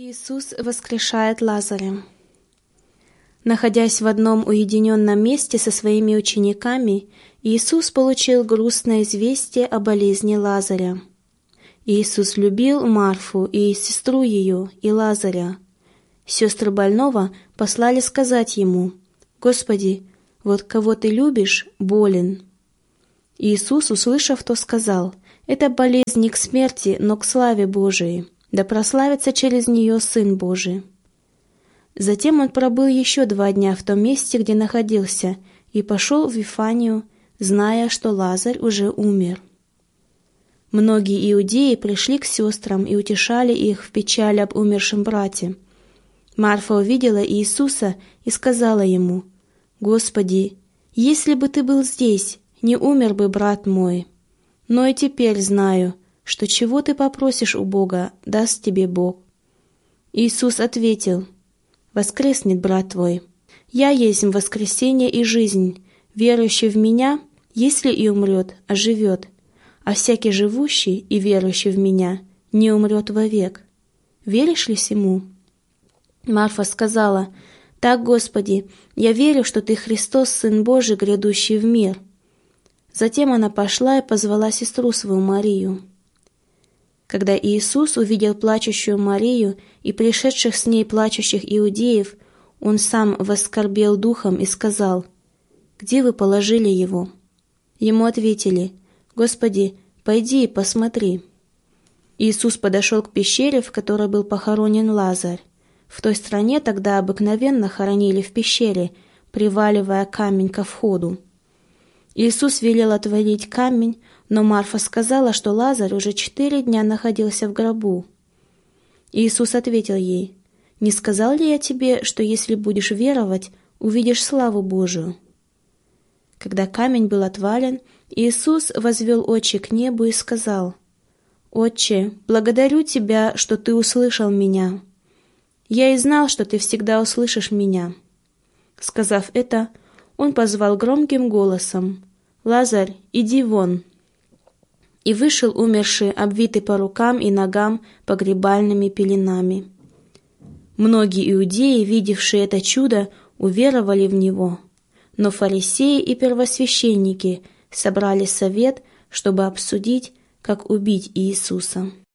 Иисус воскрешает Лазаря. Находясь в одном уединенном месте со своими учениками, Иисус получил грустное известие о болезни Лазаря. Иисус любил Марфу и сестру ее, и Лазаря. Сестры больного послали сказать ему: «Господи, вот кого ты любишь, болен». Иисус, услышав то, сказал: «Это болезнь не к смерти, но к славе Божией, да прославится через нее Сын Божий». Затем он пробыл еще 2 дня в том месте, где находился, и пошел в Вифанию, зная, что Лазарь уже умер. Многие иудеи пришли к сестрам и утешали их в печали об умершем брате. Марфа увидела Иисуса и сказала ему: «Господи, если бы ты был здесь, не умер бы брат мой. Но и теперь знаю, что чего ты попросишь у Бога, даст тебе Бог». Иисус ответил: «Воскреснет брат твой. Я есть воскресение и жизнь. Верующий в Меня, если и умрет, оживет. А всякий живущий и верующий в Меня не умрет вовек. Веришь ли сему?» Марфа сказала: «Так, Господи, я верю, что Ты Христос, Сын Божий, грядущий в мир». Затем она пошла и позвала сестру свою Марию. Когда Иисус увидел плачущую Марию и пришедших с ней плачущих иудеев, Он сам воскорбел духом и сказал: «Где вы положили его?» Ему ответили: «Господи, пойди и посмотри». Иисус подошел к пещере, в которой был похоронен Лазарь. В той стране тогда обыкновенно хоронили в пещере, приваливая камень ко входу. Иисус велел отвалить камень, но Марфа сказала, что Лазарь уже 4 дня находился в гробу. Иисус ответил ей: «Не сказал ли я тебе, что если будешь веровать, увидишь славу Божию?» Когда камень был отвален, Иисус возвел очи к небу и сказал: «Отче, благодарю Тебя, что Ты услышал Меня. Я и знал, что Ты всегда услышишь Меня». Сказав это, Он позвал громким голосом: «Лазарь, иди вон!» И вышел умерший, обвитый по рукам и ногам погребальными пеленами. Многие иудеи, видевшие это чудо, уверовали в Него. Но фарисеи и первосвященники собрали совет, чтобы обсудить, как убить Иисуса.